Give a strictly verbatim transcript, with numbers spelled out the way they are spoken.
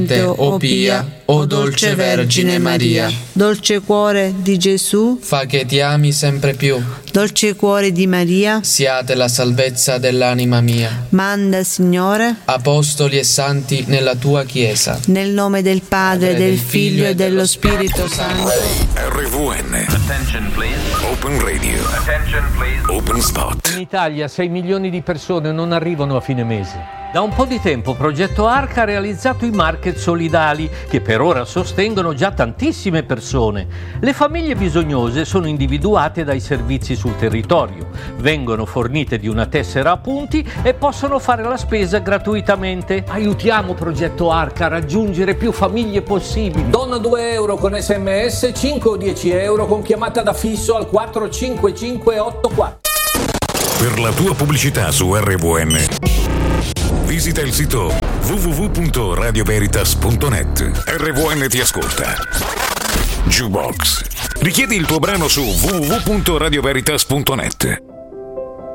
O pia, o dolce Vergine Maria, dolce cuore di Gesù, fa che ti ami sempre più, dolce cuore di Maria, siate la salvezza dell'anima mia. Manda, Signore, apostoli e santi nella tua Chiesa. Nel nome del Padre, del Figlio e dello Spirito Santo. R V N. Attention, please. Open Radio. Attention, please. Open Spot. In Italia sei milioni di persone non arrivano a fine mese. Da un po' di tempo Progetto Arca ha realizzato i market solidali che per ora sostengono già tantissime persone. Le famiglie bisognose sono individuate dai servizi sul territorio, vengono fornite di una tessera a punti e possono fare la spesa gratuitamente. Aiutiamo Progetto Arca a raggiungere più famiglie possibili. Donna due euro con sms, cinque o dieci euro con chiamata da fisso al quattro cinque cinque otto quattro. Per la tua pubblicità su R V N visita il sito w w w punto radio veritas punto net. R V N ti ascolta. Jukebox. Richiedi il tuo brano su w w w punto radio veritas punto net.